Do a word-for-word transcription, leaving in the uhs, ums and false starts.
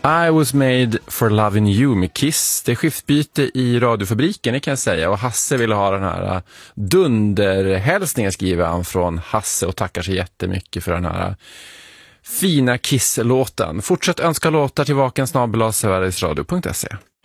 I was made for loving you med Kiss. Det är skiftbyte i radiofabriken, det kan jag säga. Och Hasse ville ha den här dunderhälsningen, skriver han från Hasse, och tackar så jättemycket för den här fina Kiss-låten. Fortsätt önska låtar till vaken snabel-a sverigesradio punkt se.